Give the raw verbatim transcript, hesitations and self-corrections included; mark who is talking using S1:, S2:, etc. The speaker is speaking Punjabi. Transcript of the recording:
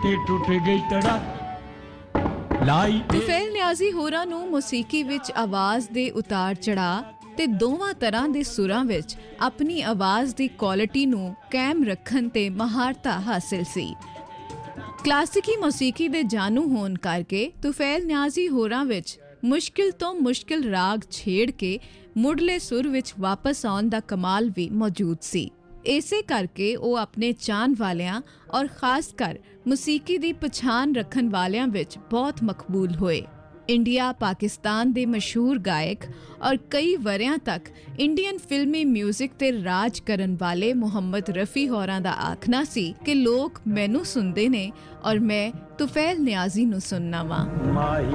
S1: ते टुट गई तड़ा लाई।
S2: ਤੁਫੈਲ ਨਿਆਜ਼ੀ ਹੋਰਾਂ ਨੂੰ ਮੌਸੀਕੀ ਵਿੱਚ ਆਵਾਜ਼ ਦੇ ਉਤਾਰ ਚੜਾਅ ਤੇ ਦੋਵਾਂ ਤਰ੍ਹਾਂ ਦੇ ਸੁਰਾਂ ਵਿੱਚ ਆਪਣੀ ਆਵਾਜ਼ ਦੀ ਕੁਆਲਿਟੀ ਨੂੰ ਕਾਇਮ ਰੱਖਣ ਤੇ ਮਹਾਰਤਾ ਹਾਸਿਲ ਸੀ। ਕਲਾਸਿਕੀ ਮੌਸੀਕੀ ਦੇ ਜਾਣੂ ਹੋਣ ਕਰਕੇ ਤੁਫੈਲ ਨਿਆਜ਼ੀ ਹੋਰਾਂ ਵਿੱਚ ਮੁਸ਼ਕਿਲ ਤੋਂ ਮੁਸ਼ਕਿਲ ਰਾਗ ਛੇੜ ਕੇ ਮੁੱਢਲੇ ਸੁਰ ਵਿੱਚ ਵਾਪਸ ਆਉਣ ਦਾ ਕਮਾਲ ਵੀ ਮੌਜੂਦ ਸੀ। ਇਸੇ ਕਰਕੇ ਉਹ ਆਪਣੇ ਚਾਹਣ ਵਾਲਿਆਂ ਔਰ ਖਾਸ ਕਰ ਮੌਸੀਕੀ ਦੀ ਪਛਾਣ ਰੱਖਣ ਵਾਲਿਆਂ ਵਿੱਚ ਬਹੁਤ ਮਕਬੂਲ ਹੋਏ। ਇੰਡੀਆ ਪਾਕਿਸਤਾਨ ਦੇ ਮਸ਼ਹੂਰ ਗਾਇਕ ਔਰ ਕਈ ਵਰਿਆਂ ਤੱਕ ਇੰਡੀਅਨ ਫਿਲਮੀ ਮਿਊਜ਼ਿਕ ਤੇ ਰਾਜ ਕਰਨ ਵਾਲੇ ਮੁਹੰਮਦ ਰਫੀ ਹੋਰਾਂ ਦਾ ਆਖਣਾ ਸੀ ਕਿ ਲੋਕ ਮੈਨੂੰ ਸੁਣਦੇ ਨੇ ਔਰ ਮੈਂ ਤੁਫੈਲ ਨਿਆਜ਼ੀ ਨੂੰ ਸੁਣਨਾ ਵਾਂ।